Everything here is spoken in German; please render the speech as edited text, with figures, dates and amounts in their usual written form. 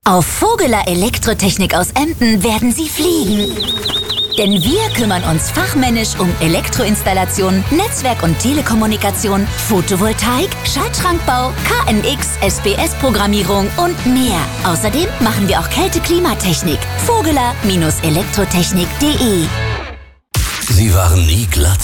Auf Vogeler Elektrotechnik aus Emden werden Sie fliegen. Denn wir kümmern uns fachmännisch um Elektroinstallation, Netzwerk- und Telekommunikation, Photovoltaik, Schaltschrankbau, KNX, SPS-Programmierung und mehr. Außerdem machen wir auch Kälte-Klimatechnik. Vogeler-Elektrotechnik.de. Sie waren nie glatt,